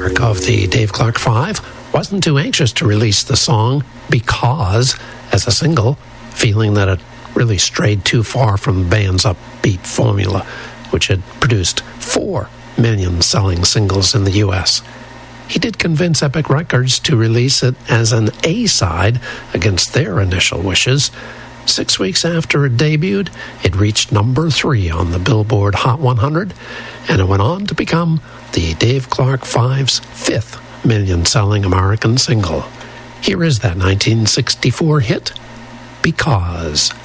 Clark of the Dave Clark Five wasn't too anxious to release the song Because as a single, feeling that it really strayed too far from the band's upbeat formula, which had produced 4 million selling singles in the U.S. He did convince Epic Records to release it as an A-side against their initial wishes. 6 weeks after it debuted, it reached number 3 on the Billboard Hot 100, and it went on to become the Dave Clark Five's 5th million-selling American single. Here is that 1964 hit, Because.